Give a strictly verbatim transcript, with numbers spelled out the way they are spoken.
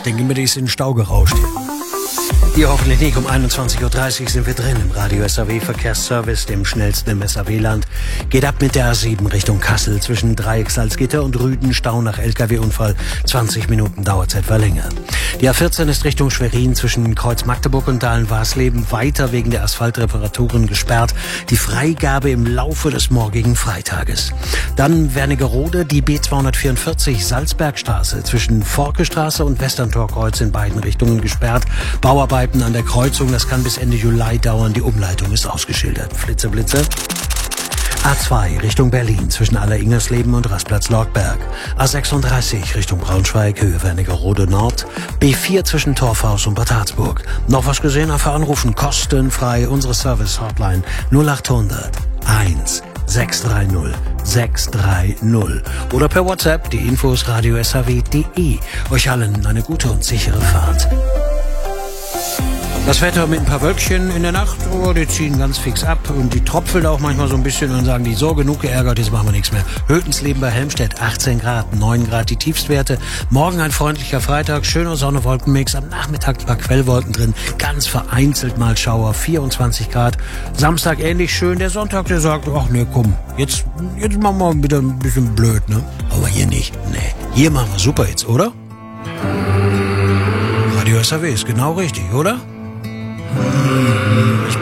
denke mir, die ist in den Stau gerauscht. Hier hoffentlich nicht. Um einundzwanzig Uhr dreißig sind wir drin im Radio S A W Verkehrsservice, dem schnellsten im S A W-Land. Geht ab mit der A sieben Richtung Kassel zwischen Dreieck Salzgitter und Rüden. Stau nach L K W-Unfall. zwanzig Minuten Dauerzeit verlängert. Die A vierzehn ist Richtung Schwerin zwischen Kreuz Magdeburg und Dahlen-Warsleben weiter wegen der Asphaltreparaturen gesperrt. Die Freigabe im Laufe des morgigen Freitages. Dann Wernigerode, die B zweihundertvierundvierzig Salzbergstraße zwischen Forkestraße und Westerntorkreuz in beiden Richtungen gesperrt. Bauarbeiten an der Kreuzung, das kann bis Ende Juli dauern. Die Umleitung ist ausgeschildert. Flitze, Blitze. A zwei Richtung Berlin zwischen Aller-Ingersleben und Rastplatz Lortberg. A sechsunddreißig Richtung Braunschweig, Höhe Wernigerode Nord. B vier zwischen Torfhaus und Bad Harzburg. Noch was gesehen? Einfach anrufen. Kostenfrei. Unsere Service-Hotline null achthundert eins sechs drei null sechs drei null. Oder per WhatsApp die Infos radio s a w punkt de. Euch allen eine gute und sichere Fahrt. Das Wetter mit ein paar Wölkchen in der Nacht, oh, die ziehen ganz fix ab und die tropfeln auch manchmal so ein bisschen und sagen, die so genug geärgert, jetzt machen wir nichts mehr. Hötensleben bei Helmstedt, achtzehn Grad, neun Grad die Tiefstwerte. Morgen ein freundlicher Freitag, schöner Sonne-Wolkenmix, am Nachmittag ein paar Quellwolken drin, ganz vereinzelt mal Schauer, vierundzwanzig Grad. Samstag ähnlich schön, der Sonntag, der sagt, ach nee, komm, jetzt, jetzt machen wir wieder ein bisschen blöd, ne? Aber hier nicht, nee, hier machen wir super jetzt, oder? Radio S A W ist genau richtig, oder? Ich